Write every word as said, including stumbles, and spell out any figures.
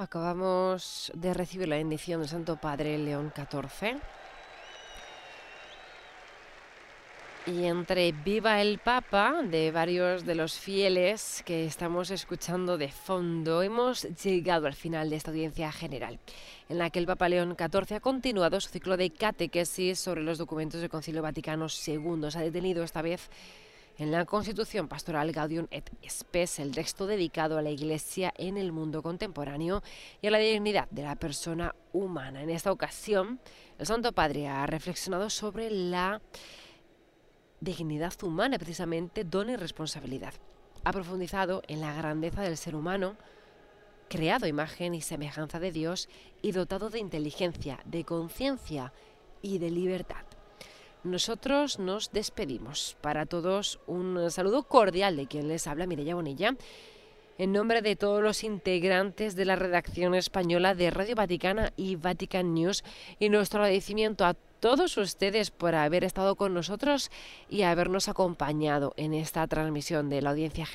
Acabamos de recibir la bendición del Santo Padre León catorce. Y entre Viva el Papa de varios de los fieles que estamos escuchando de fondo, hemos llegado al final de esta audiencia general, en la que el Papa León catorce ha continuado su ciclo de catequesis sobre los documentos del Concilio Vaticano segundo. Se ha detenido esta vez en la Constitución Pastoral Gaudium et Spes, el texto dedicado a la Iglesia en el mundo contemporáneo y a la dignidad de la persona humana. En esta ocasión, el Santo Padre ha reflexionado sobre la dignidad humana, precisamente don y responsabilidad. Ha profundizado en la grandeza del ser humano, creado a imagen y semejanza de Dios y dotado de inteligencia, de conciencia y de libertad. Nosotros nos despedimos. Para todos, un saludo cordial de quien les habla, Mireia Bonilla, en nombre de todos los integrantes de la redacción española de Radio Vaticana y Vatican News, y nuestro agradecimiento a todos ustedes por haber estado con nosotros y habernos acompañado en esta transmisión de la audiencia general.